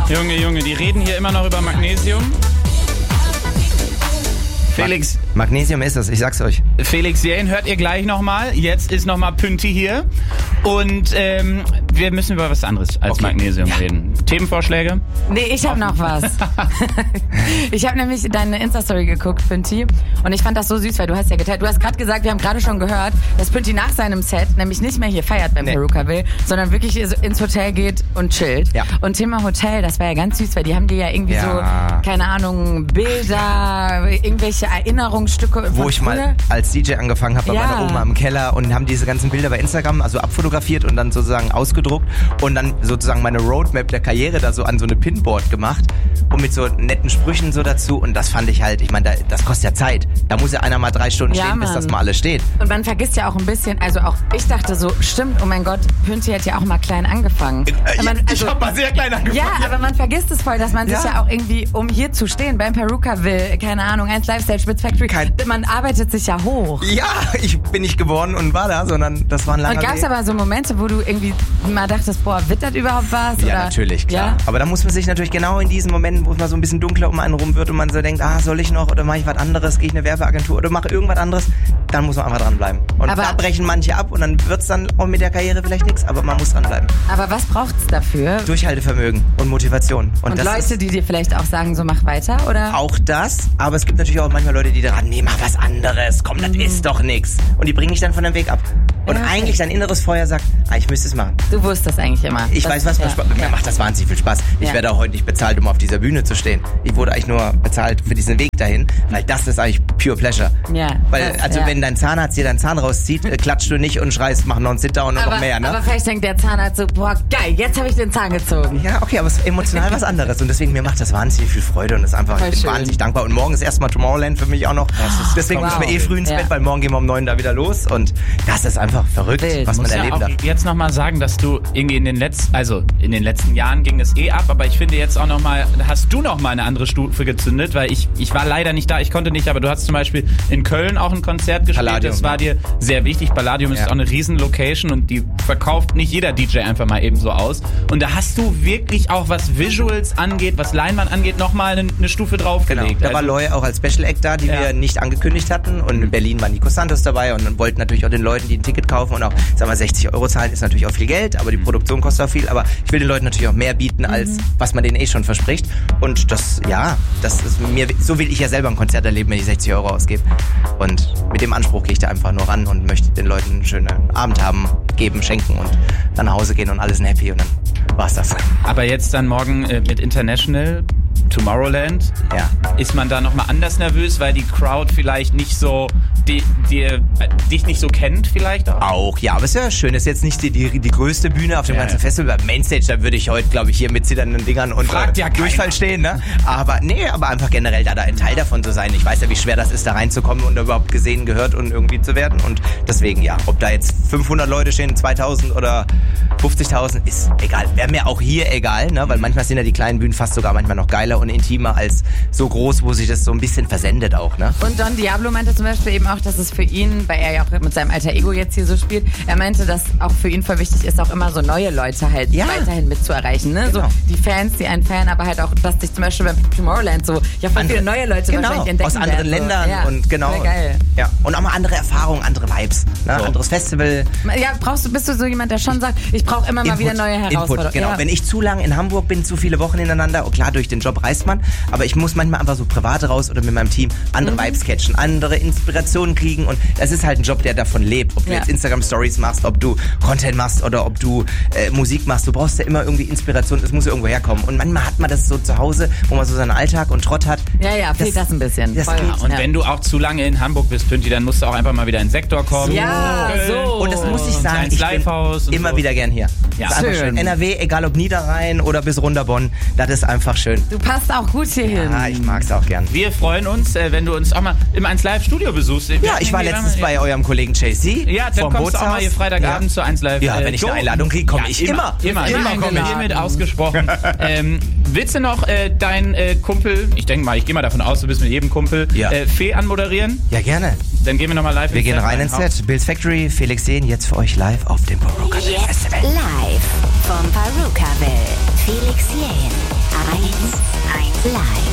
Junge, die reden hier immer noch über Magnesium. Felix. Magnesium ist es, ich sag's euch. Felix Jähn hört ihr gleich nochmal. Jetzt ist nochmal Pünti hier. Und wir müssen über was anderes als Magnesium reden. Themenvorschläge? Nee, ich habe noch was. Ich habe nämlich deine Insta-Story geguckt, Pünti. Und ich fand das so süß, weil du hast ja geteilt. Du hast gerade gesagt, wir haben gerade schon gehört, dass Pünti nach seinem Set nämlich nicht mehr hier feiert beim Perukaville, sondern wirklich ins Hotel geht und chillt. Ja. Und Thema Hotel, das war ja ganz süß, weil die haben dir ja irgendwie so, keine Ahnung, Bilder, irgendwelche Erinnerungsstücke. Wo ich mal als DJ angefangen habe bei meiner Oma im Keller und haben diese ganzen Bilder bei Instagram also abfotografiert und dann sozusagen ausgedruckt und dann sozusagen meine Roadmap der Karriere da so an so eine Pinboard gemacht und mit so netten Sprüchen so dazu und das fand ich halt, ich meine, das kostet ja Zeit. Da muss ja einer mal 3 Stunden stehen, bis das mal alles steht. Und man vergisst ja auch ein bisschen, also auch ich dachte so, stimmt, oh mein Gott, Pünti hat ja auch mal klein angefangen. Ich hab mal sehr klein angefangen. Ja, aber man vergisst es voll, dass man sich ja auch irgendwie, um hier zu stehen, beim Perukaville, keine Ahnung, 1 Lifestyle, Spitz Factory, man arbeitet sich ja hoch. Ja, ich bin nicht geboren und war da, sondern das war ein langer Weg. Und gab's aber so Momente, wo du irgendwie mal dachtest, boah, wird das überhaupt was? Ja, oder? Natürlich, klar. Ja? Aber da muss man sich natürlich genau in diesen Momenten, wo es mal so ein bisschen dunkler um einen rum wird und man so denkt, soll ich noch oder mache ich was anderes, gehe ich eine Werbeagentur oder mache irgendwas anderes, dann muss man einfach dranbleiben. Und da brechen manche ab und dann wird's dann auch mit der Karriere vielleicht nichts, aber man muss dranbleiben. Aber was braucht's dafür? Durchhaltevermögen und Motivation. Und das Leute, die dir vielleicht auch sagen, so mach weiter, oder? Auch das, aber es gibt natürlich auch manchmal Leute, die daran, nee, mach was anderes, komm, das ist doch nix. Und die bringen dich dann von dem Weg ab. Und eigentlich dein inneres Feuer sagt, ich müsste es machen. Du wusstest eigentlich immer. Ich weiß, was mir macht das wahnsinnig viel Spaß. Ich werde auch heute nicht bezahlt, um auf dieser Bühne zu stehen. Ich wurde eigentlich nur bezahlt für diesen Weg dahin, weil das ist eigentlich pure Pleasure. Ja. Weil, wenn dein Zahnarzt dir deinen Zahn rauszieht, klatschst du nicht und schreist, mach noch einen Sit-Down und noch mehr, ne? Aber vielleicht denkt der Zahnarzt so, boah, geil, jetzt habe ich den Zahn gezogen. Ja, okay, aber es ist emotional was anderes und deswegen, mir macht das wahnsinnig viel Freude und ist einfach, ich bin wahnsinnig dankbar. Und morgen ist erstmal Tomorrowland für mich auch noch. Deswegen müssen wir früh ins Bett, weil morgen gehen wir um 9 da wieder los und das ist einfach verrückt, was man erleben darf. Jetzt nochmal sagen, dass du irgendwie in den letzten Jahren ging es ab, aber ich finde jetzt auch nochmal, hast du nochmal eine andere Stufe gezündet, weil ich war leider nicht da, ich konnte nicht, aber du hast zum Beispiel in Köln auch ein Konzert gespielt, Palladium, das war dir sehr wichtig. Palladium ist auch eine riesen Location und die verkauft nicht jeder DJ einfach mal eben so aus. Und da hast du wirklich auch, was Visuals angeht, was Leinwand angeht, nochmal eine Stufe draufgelegt. Genau. Da war Loy auch als Special Act da, die wir nicht angekündigt hatten und in Berlin waren Nico Santos dabei und wollten natürlich auch den Leuten, die ein Ticket kaufen und auch, 60 € zahlen, ist natürlich auch viel Geld, aber die Produktion kostet auch viel, aber ich will den Leuten natürlich auch mehr bieten, als was man denen schon verspricht. Und das ist mir, so will ich ja selber ein Konzert erleben, wenn ich 60 € ausgebe. Und mit dem Anspruch gehe ich da einfach nur ran und möchte den Leuten einen schönen Abend haben, geben, schenken und dann nach Hause gehen und alles happy und dann war's das. Aber jetzt dann morgen mit International Tomorrowland, ist man da nochmal anders nervös, weil die Crowd vielleicht nicht so dich nicht so kennt vielleicht auch? Ja, aber ist ja schön, ist jetzt nicht die größte Bühne auf dem ganzen Festival. Beim Mainstage, da würde ich heute, glaube ich, hier mit zitternden Dingern und Durchfall stehen, ne? Aber einfach generell da ein Teil davon zu sein. Ich weiß ja, wie schwer das ist, da reinzukommen und überhaupt gesehen, gehört und irgendwie zu werden und deswegen, ob da jetzt 500 Leute stehen, 2000 oder 50.000, ist egal. Wäre mir auch hier egal, ne? Weil manchmal sind ja die kleinen Bühnen fast sogar manchmal noch geiler und intimer als so groß, wo sich das so ein bisschen versendet auch, ne? Und Don Diablo meinte zum Beispiel eben auch, dass es für ihn, weil er ja auch mit seinem Alter Ego jetzt hier so spielt, er meinte, dass auch für ihn voll wichtig ist, auch immer so neue Leute halt weiterhin mitzuerreichen, ne? Genau. So die Fans, die einen feiern, aber halt auch, dass sich zum Beispiel beim Tomorrowland so voll viele neue Leute wahrscheinlich entdecken aus anderen Ländern so. Und Voll geil. Ja. Und auch mal andere Erfahrungen, andere Vibes, ne? So. Anderes Festival. Ja, bist du so jemand, der schon sagt, ich brauche immer mal wieder neue Herausforderungen. Genau. Wenn ich zu lange in Hamburg bin, zu viele Wochen hintereinander, klar, durch den Job reist man, aber ich muss manchmal einfach so privat raus oder mit meinem Team andere Vibes catchen, andere Inspirationen kriegen und das ist halt ein Job, der davon lebt. Ob du jetzt Instagram-Stories machst, ob du Content machst oder ob du Musik machst, du brauchst ja immer irgendwie Inspiration, es muss ja irgendwo herkommen. Und manchmal hat man das so zu Hause, wo man so seinen Alltag und Trott hat. Ja, fehlt das ein bisschen. Und wenn du auch zu lange in Hamburg bist, Pünti, dann musst du auch einfach mal wieder in den Sektor kommen. Ja, so. Und das muss ich sagen, ich bin immer wieder gern hier. Ja, das ist einfach schön. NRW, egal ob Niederrhein oder bis runter Bonn, das ist einfach schön. Du passt auch gut hier hin. Ja, ich mag's auch gern. Wir freuen uns, wenn du uns auch mal im 1 Live Studio besuchst. Ja, ich war letztens bei eurem Kollegen JC. Ja, dann kommst du auch mal hier Freitagabend zu 1 Live. Ja, wenn ich eine Einladung kriege, komme ich immer. Immer komme ich. Hiermit ausgesprochen. Willst du noch deinen Kumpel, ich denke mal, ich gehe mal davon aus, du bist mit jedem Kumpel, Fee anmoderieren? Ja, gerne. Dann gehen wir nochmal live. Wir gehen rein ins Set. Bill's Factory, Felix Jähn, jetzt für euch live auf dem Perukaville Festival. Live vom Perukaville. Felix Jähn. 1 live.